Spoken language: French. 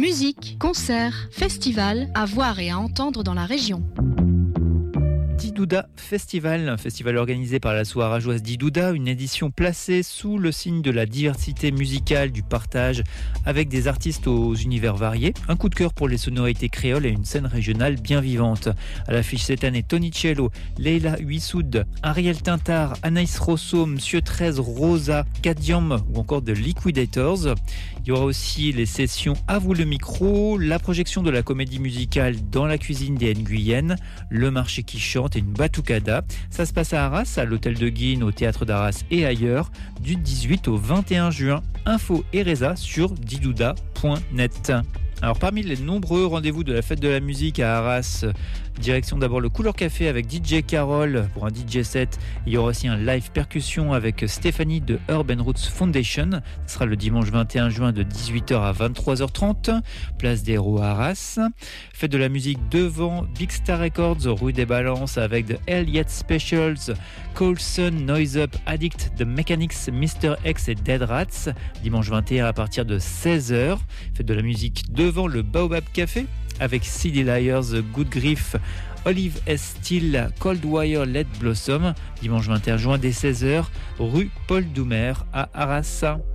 Musique, concerts, festivals, à voir et à entendre dans la région. Didouda Festival, un festival organisé par l'asso arageoise Didouda, une édition placée sous le signe de la diversité musicale, du partage, avec des artistes aux univers variés. Un coup de cœur pour les sonorités créoles et une scène régionale bien vivante. À l'affiche cette année, Tonicello, Leila Huissoud, Ariel Tintard, Anaïs Rosso, Monsieur 13, Rosa, Cadium ou encore The Liquidators. Il y aura aussi les sessions À vous le micro, la projection de la comédie musicale Dans la cuisine des Nguyennes, le marché qui chante et une batucada. Ça se passe à Arras, à l'hôtel de Guine, au théâtre d'Arras et ailleurs, du 18 au 21 juin. Info et résa sur didouda.net. Alors parmi les nombreux rendez-vous de la fête de la musique à Arras, direction d'abord le Couleur Café avec DJ Carol pour un DJ set. Il y aura aussi un live percussion avec Stéphanie de Urban Roots Foundation. Ce sera le dimanche 21 juin de 18h à 23h30, place des Héros à Arras. Fête de la musique devant Big Star Records, rue des Balances avec The Elliott Specials, Coulson, Noise Up, Addict, The Mechanics, Mr. X et Dead Rats. Dimanche 21 à partir de 16h. Fête de la musique devant le Baobab Café avec CD Liars, Good Grief, Olive S. Steele, Coldwire, Let Blossom. Dimanche 21 juin dès 16h, rue Paul Doumer à Arras.